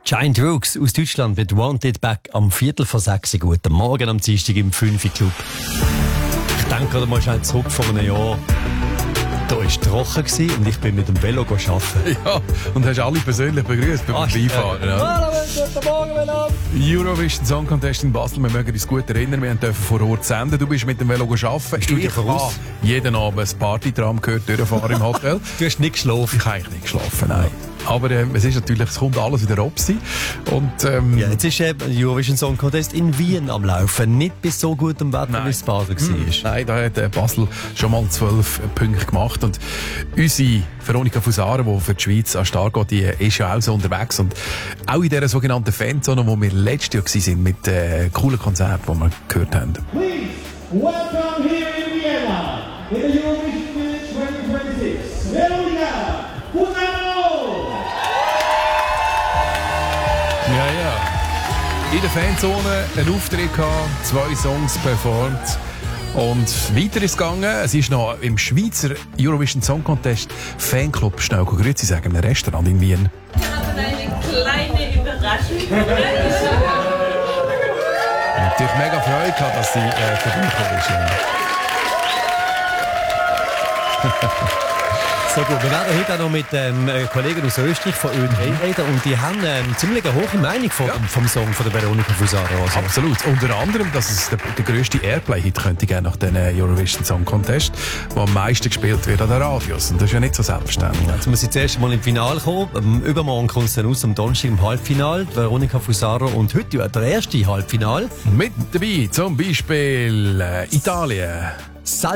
Giant Rooks aus Deutschland mit Wanted Back am 5:45. Guten Morgen am Dienstag im 5 Club. Ich denke gerade mal schnell zurück vor einem Jahr. Da war es trocken und ich bin mit dem Velo arbeiten. Ja, und hast alle persönlich begrüßt beim Vorbeifahren. Hallo, guten Morgen, Velo! Eurovision Song Contest in Basel, wir mögen uns gut erinnern, wir dürfen vor Ort senden. Du bist mit dem Velo arbeiten. Ich habe jeden Abend ein Partytram gehört, durchfahren im Hotel. Du hast nicht geschlafen? Ich habe eigentlich nicht geschlafen, nein. Aber es ist natürlich, es kommt alles wieder ab. Und, ja, jetzt ist der Eurovision Song Contest in Wien am Laufen. Nicht bis so gutem Wetter, wie es Basel war. Nein, da hat Basel schon mal 12 Punkte gemacht. Und unsere Veronika Fusaro, die für die Schweiz an Start geht, die ist ja auch so unterwegs. Und auch in dieser sogenannten Fanzone, wo wir letztes Jahr waren, mit coolen Konzerten, die wir gehört haben. Please, welcome here in Vienna, in the Eurovision 2026, Veronika Fusaro! Ja. In der Fanzone einen Auftritt gehabt, 2 Songs performt. Und weiter ist es gegangen. Es ist noch im Schweizer Eurovision Song Contest Fanclub schnell grüezi sagen, in einem Restaurant in Wien. Wir haben eine kleine Überraschung. Natürlich mega Freude gehabt, dass sie vorbeigekommen ist. So gut, wir werden heute auch noch mit Kollegen aus Österreich von Ö3 reden und die haben eine ziemlich hohe Meinung vom Song von der Veronika Fusaro. Also. Absolut. Unter anderem, dass es der grösste Airplay-Hit könnte geben nach dem Eurovision Song Contest, der am meisten gespielt wird an den Radios. Und das ist ja nicht so selbstverständlich. Jetzt muss ich zuerst mal im Finale kommen. Übermorgen kommt es dann aus, am Donnerstag im Halbfinale. Veronika Fusaro und heute der erste Halbfinale. Mit dabei zum Beispiel Italien.